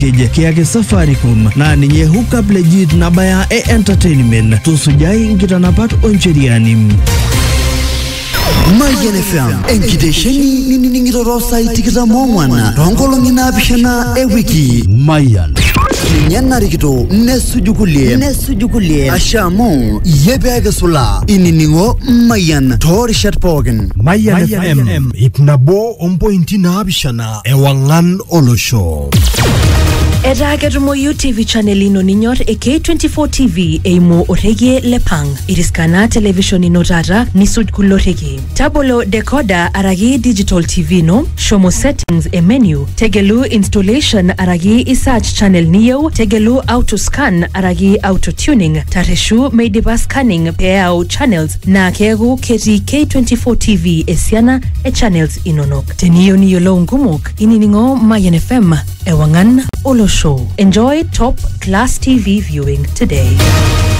Kiake Safaricom na ninye hookup legit na baya entertainment tusujai ngitanapat oncheriani. Mayan FM enkitesheni niningirorosa itikita mongwana rongolo nginapishana ewiki Mayan Nyanarikito nesujukulie ashamu yebege sula ininingo Mayan Torishat Pogen Mayan FM ipnabo ompointi nabishana ewangan olosho. Eda ketumo UTV channel ino ninyor K24 TV eimo orege lepang. Iriskana television ino tata nisuj kulorege. Tabolo decoder aragi digital TV no. Shomo settings e menu. Tegelu installation aragi isearch channel niyo. Tegelu auto scan aragi auto tuning. Tareshu meidipa scanning peao channels na kegu keti K24 TV esiana e channels inonok. Teniyo niyo lo ngumuk ininingo Mayan FM ewangan Olo Show. Enjoy top class TV viewing today.